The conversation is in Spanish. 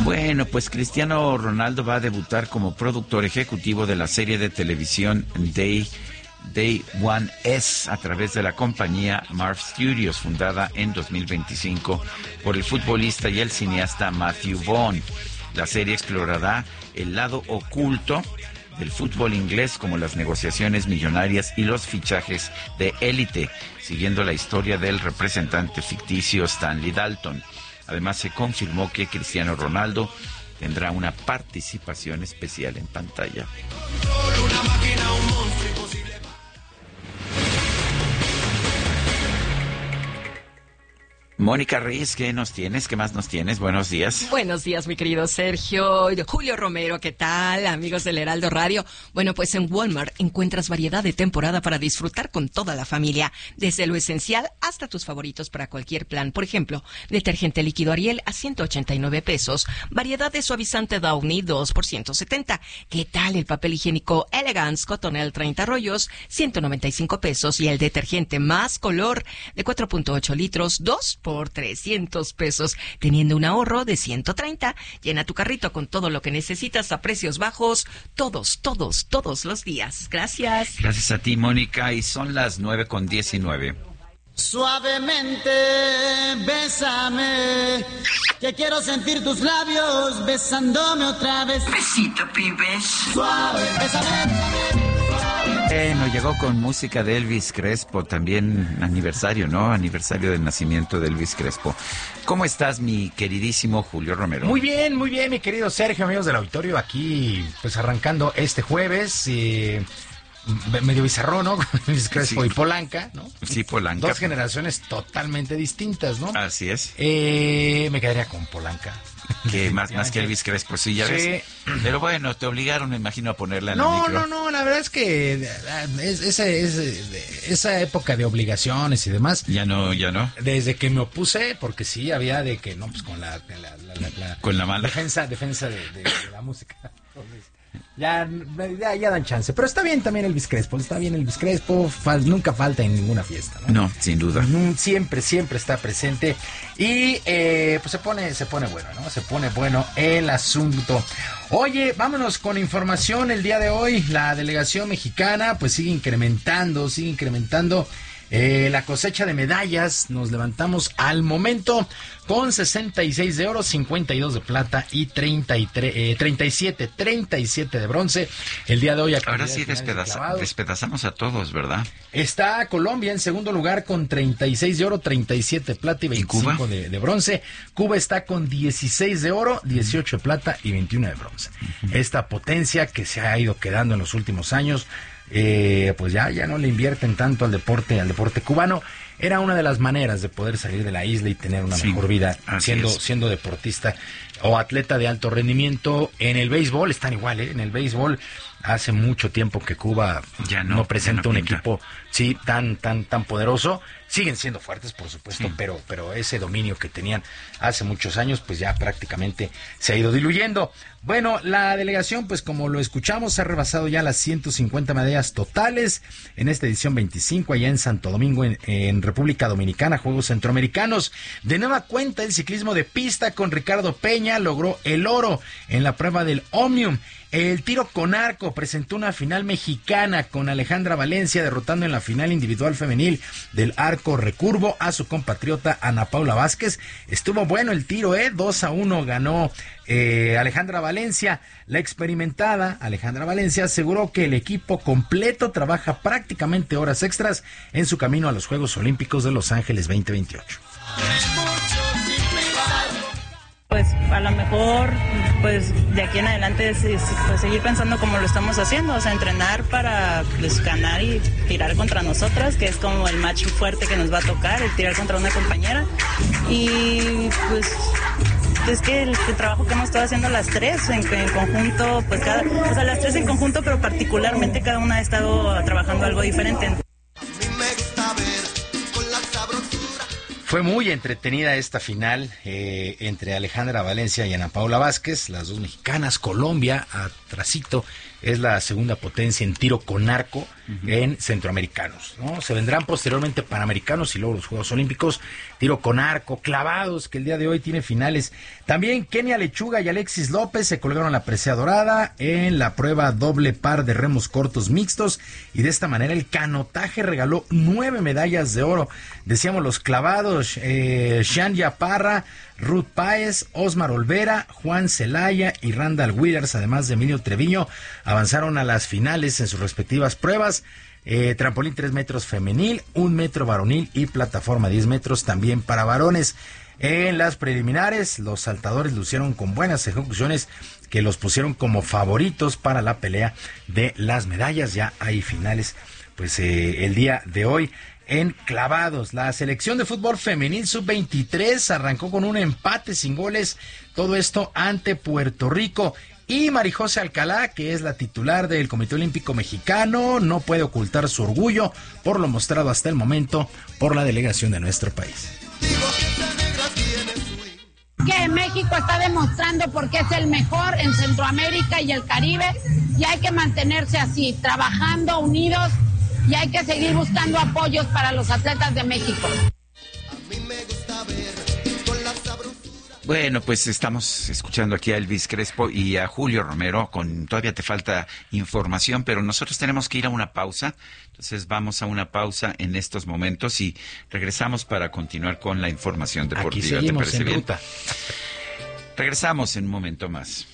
Bueno, pues Cristiano Ronaldo va a debutar como productor ejecutivo de la serie de televisión Day One S a través de la compañía Marv Studios, fundada en 2025 por el futbolista y el cineasta Matthew Vaughn. La serie explorará el lado oculto del fútbol inglés, como las negociaciones millonarias y los fichajes de élite, siguiendo la historia del representante ficticio Stanley Dalton. Además, se confirmó que Cristiano Ronaldo tendrá una participación especial en pantalla. Mónica Reyes, ¿qué nos tienes? ¿Qué más nos tienes? Buenos días. Buenos días, mi querido Sergio. Julio Romero, ¿qué tal? Amigos del Heraldo Radio. Bueno, pues en Walmart encuentras variedad de temporada para disfrutar con toda la familia. Desde lo esencial hasta tus favoritos para cualquier plan. Por ejemplo, detergente líquido Ariel a 189 pesos. Variedad de suavizante Downy 2 por 170. ¿Qué tal el papel higiénico Elegance Cotonel 30 rollos? 195 pesos. Y el detergente Más Color de 4.8 litros, 2 por 300 pesos, teniendo un ahorro de 130. Llena tu carrito con todo lo que necesitas a precios bajos, todos los días. Gracias. Gracias a ti, Mónica, y son las 9:19. Suavemente, bésame, que quiero sentir tus labios besándome otra vez. Besito, pibes. Suave, bésame. Nos llegó con música de Elvis Crespo, también aniversario, ¿no? Aniversario del nacimiento de Elvis Crespo. ¿Cómo estás, mi queridísimo Julio Romero? Muy bien, mi querido Sergio, amigos del auditorio, aquí pues arrancando este jueves, medio bizarro, ¿no? Elvis Crespo Sí. Y Polanca, ¿no? Sí, Polanca. Dos generaciones totalmente distintas, ¿no? Así es. Me quedaría con Polanca. Que más que Elvis Crespo, sí, ya ves. Pero bueno, te obligaron, me imagino, a ponerla en la micro. No, la verdad es que esa época de obligaciones y demás. Ya no. Desde que me opuse, porque sí, había de que, no, pues con la Con la mala. defensa de la música. Entonces, ya dan chance. Pero está bien también Elvis Crespo, nunca falta en ninguna fiesta, ¿no? No, sin duda. Siempre está presente. Y pues se pone bueno, ¿no? Se pone bueno el asunto. Oye, vámonos con información el día de hoy. La delegación mexicana pues sigue incrementando la cosecha de medallas. Nos levantamos al momento con 66 de oro, 52 de plata y 37 de bronce. El día de hoy... Ahora sí despedazamos a todos, ¿verdad? Está Colombia en segundo lugar con 36 de oro, 37 de plata y 25 de bronce. Cuba está con 16 de oro, 18 de plata y 21 de bronce. Esta potencia que se ha ido quedando en los últimos años, pues ya no le invierten tanto al deporte cubano. Era una de las maneras de poder salir de la isla y tener una mejor vida siendo deportista o atleta de alto rendimiento. En el béisbol están igual, En el béisbol hace mucho tiempo que Cuba ya no presenta un equipo tan poderoso. Siguen siendo fuertes, por supuesto, pero ese dominio que tenían hace muchos años, pues ya prácticamente se ha ido diluyendo. Bueno, la delegación, pues como lo escuchamos, ha rebasado ya las 150 medallas totales en esta edición 25 allá en Santo Domingo, en República Dominicana, Juegos Centroamericanos. De nueva cuenta, el ciclismo de pista con Ricardo Peña logró el oro en la prueba del Omnium. El tiro con arco presentó una final mexicana con Alejandra Valencia derrotando en la final individual femenil del arco recurvo a su compatriota Ana Paula Vázquez. Estuvo bueno el tiro, 2-1 ganó Alejandra Valencia. La experimentada Alejandra Valencia aseguró que el equipo completo trabaja prácticamente horas extras en su camino a los Juegos Olímpicos de Los Ángeles 2028. Pues a lo mejor, pues de aquí en adelante pues seguir pensando como lo estamos haciendo, o sea, entrenar para pues ganar y tirar contra nosotras, que es como el match fuerte que nos va a tocar, el tirar contra una compañera. Y pues es que el trabajo que hemos estado haciendo las tres en conjunto, pues las tres en conjunto, pero particularmente cada una ha estado trabajando algo diferente. Fue muy entretenida esta final entre Alejandra Valencia y Ana Paula Vázquez, las dos mexicanas. Colombia atrasito es la segunda potencia en tiro con arco en centroamericanos, ¿no? Se vendrán posteriormente panamericanos y luego los Juegos Olímpicos, tiro con arco, clavados, que el día de hoy tiene finales. También Kenia Lechuga y Alexis López se colgaron la presea dorada en la prueba doble par de remos cortos mixtos, y de esta manera el canotaje regaló 9 medallas de oro. Decíamos los clavados, Shania Parra, Ruth Páez, Osmar Olvera, Juan Celaya y Randall Withers, además de Emilio Treviño, avanzaron a las finales en sus respectivas pruebas. Trampolín 3 metros femenil, 1 metro varonil y plataforma 10 metros también para varones. En las preliminares, los saltadores lucieron con buenas ejecuciones que los pusieron como favoritos para la pelea de las medallas. Ya hay finales, pues el día de hoy. En clavados, la selección de fútbol femenil sub-23 arrancó con un empate sin goles, todo esto ante Puerto Rico. Y Marijose Alcalá, que es la titular del Comité Olímpico Mexicano, no puede ocultar su orgullo por lo mostrado hasta el momento por la delegación de nuestro país. Que México está demostrando por qué es el mejor en Centroamérica y el Caribe, y hay que mantenerse así, trabajando unidos, y hay que seguir buscando apoyos para los atletas de México. Bueno, pues estamos escuchando aquí a Elvis Crespo y a Julio Romero. Todavía te falta información, pero nosotros tenemos que ir a una pausa. Entonces vamos a una pausa en estos momentos y regresamos para continuar con la información deportiva. Aquí seguimos en ruta. Regresamos en un momento más.